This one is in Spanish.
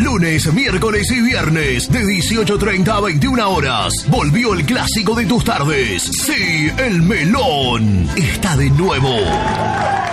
Lunes, miércoles y viernes de 18:30 a 21 horas. Volvió el clásico de tus tardes. Sí, el melón está de nuevo.